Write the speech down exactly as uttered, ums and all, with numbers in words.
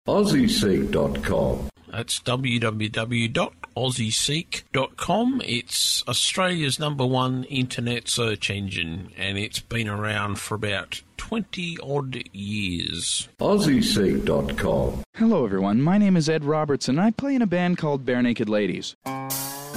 aussie seek dot com. That's w w w dot aussie seek dot com. It's Australia's number one internet search engine, and it's been around for about twenty-odd years. aussie seek dot com. Hello, everyone. My name is Ed Robertson, and I play in a band called Bare Naked Ladies.